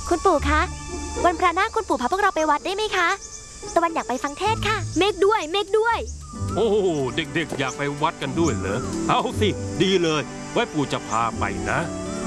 คุณปู่คะวันพระหน้าคุณปู่พาพวกเราไปวัดได้ไหมคะตะวันอยากไปฟังเทศค่ะเมฆด้วยโอ้เด็กๆอยากไปวัดกันด้วยเหรอเอาสิดีเลยไว้ปู่จะพาไปนะ